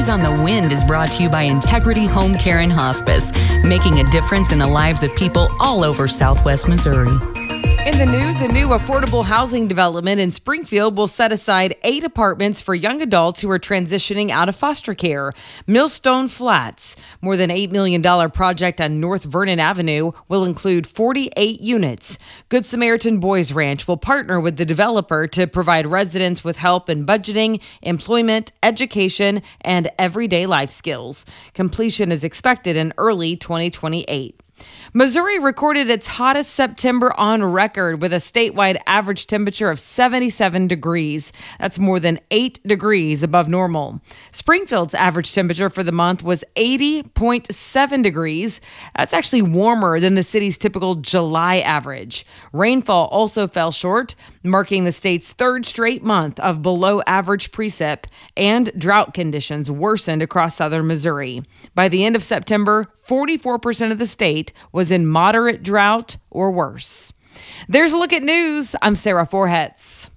News on the Wind is brought to you by Integrity Home Care and Hospice, making a difference in the lives of people all over Southwest Missouri. In the news, a new affordable housing development in Springfield will set aside 8 apartments for young adults who are transitioning out of foster care. Millstone Flats, more than $8 million project on North Vernon Avenue, will include 48 units. Good Samaritan Boys Ranch will partner with the developer to provide residents with help in budgeting, employment, education, and everyday life skills. Completion is expected in early 2028. Missouri recorded its hottest September on record with a statewide average temperature of 77 degrees. That's more than 8 degrees above normal. Springfield's average temperature for the month was 80.7 degrees. That's actually warmer than the city's typical July average. Rainfall also fell short, marking the state's 3rd straight month of below average precip, and drought conditions worsened across southern Missouri. By the end of September, 44% of the state was in moderate drought or worse. There's a look at news. I'm Sarah Forhetz.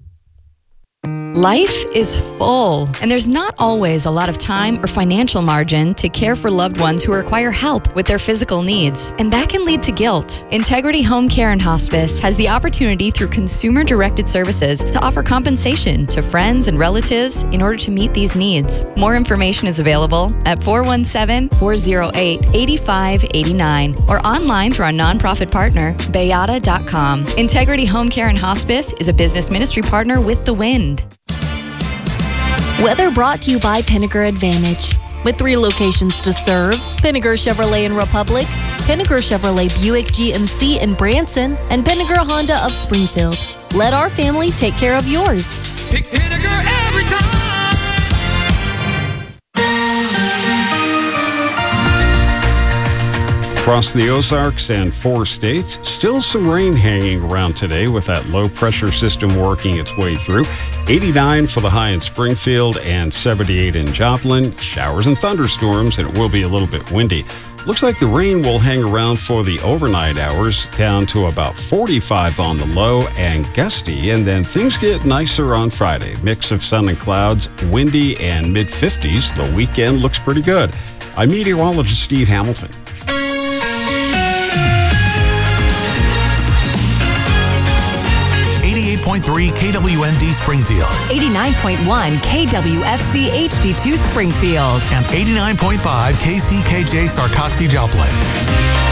Life is full, and there's not always a lot of time or financial margin to care for loved ones who require help with their physical needs, and that can lead to guilt. Integrity Home Care and Hospice has the opportunity through consumer-directed services to offer compensation to friends and relatives in order to meet these needs. More information is available at 417-408-8589 or online through our nonprofit partner, Bayada.com. Integrity Home Care and Hospice is a business ministry partner with The Wind. Weather brought to you by Pinnaker Advantage. With 3 locations to serve, Pinnaker Chevrolet in Republic, Pinnaker Chevrolet Buick GMC in Branson, and Pinnaker Honda of Springfield. Let our family take care of yours. Pick Pinnaker every time. Across the Ozarks and 4 states, still some rain hanging around today with that low pressure system working its way through. 89 for the high in Springfield and 78 in Joplin. Showers and thunderstorms, and it will be a little bit windy. Looks like the rain will hang around for the overnight hours, down to about 45 on the low and gusty, and then things get nicer on Friday. Mix of sun and clouds, windy and mid-50s. The weekend looks pretty good. I'm meteorologist Steve Hamilton. 88.3 KWMD Springfield, 89.1 KWFC HD2 Springfield, and 89.5 KCKJ Sarcoxie Joplin.